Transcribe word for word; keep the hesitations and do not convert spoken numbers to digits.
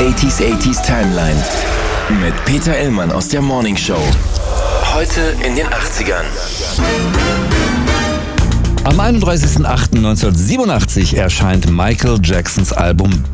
achtziger achtziger Timeline mit Peter Illmann aus der Morning Show. Heute in den achtzigern. Am einunddreißigsten achten neunzehnhundertsiebenundachtzig erscheint Michael Jacksons Album